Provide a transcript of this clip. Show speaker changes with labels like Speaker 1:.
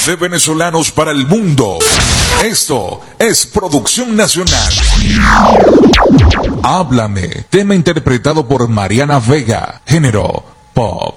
Speaker 1: de venezolanos para el mundo. Esto es Producción Nacional. Háblame, tema interpretado por Mariana Vega, género pop.